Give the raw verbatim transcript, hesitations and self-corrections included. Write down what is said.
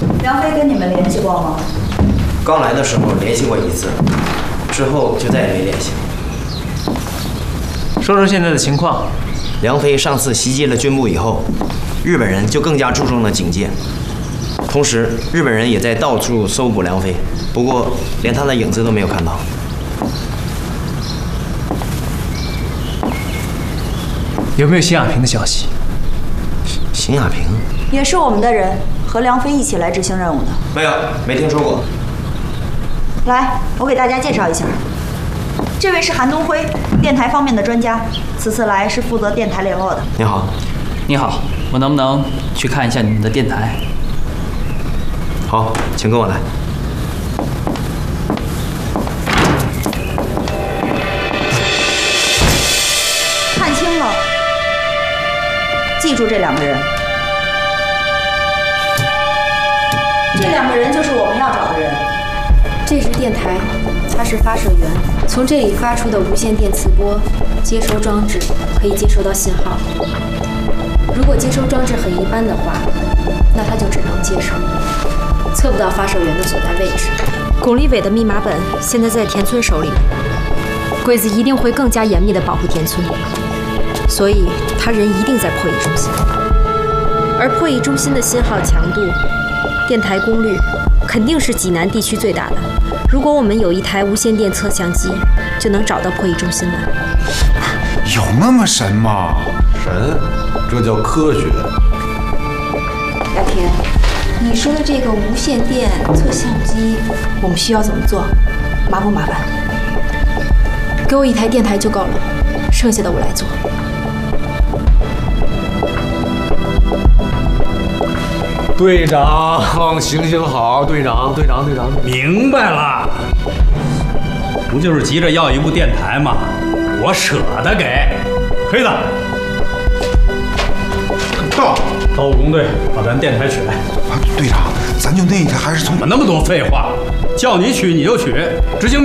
梁飞跟你们联系过吗？ 刚来的时候联系过一次，之后就再也没联系。 说说现在的情况。 梁飞上次袭击了军部以后，日本人就更加注重了警戒，同时日本人也在到处搜捕梁飞，不过连他的影子都没有看到。 有没有邢亚平的消息？ 邢亚平也是我们的人，和梁飞一起来执行任务的。 没有，没听说过。 来，我给大家介绍一下，这位是韩东辉，电台方面的专家，此次来是负责电台联络的。 你好。 你好，我能不能去看一下你们的电台？ 好，请跟我来。 看清了，记住这两个人，这两个人就是我们要找的人。 这支电台，它是发射源，从这里发出的无线电磁波接收装置可以接收到信号。如果接收装置很一般的话，那它就只能接收，测不到发射源的所在位置。巩立伟的密码本现在在田村手里，鬼子一定会更加严密地保护田村，所以他人一定在破译中心。而破译中心的信号强度、电台功率肯定是济南地区最大的。如果我们有一台无线电测向机，就能找到破译中心了。 有那么神吗？ 神，这叫科学。 亚平，你说的这个无线电测向机，我们需要怎么做？麻不麻烦？给我一台电台就够了，剩下的我来做。 队长，行行好，队长，队长，队长， 明白了，不就是急着要一部电台吗？我舍得给。黑子，到，到武工队把咱电台取来。 啊，队长，咱就那一台还是从…… 怎么那么多废话？叫你取你就取，执行。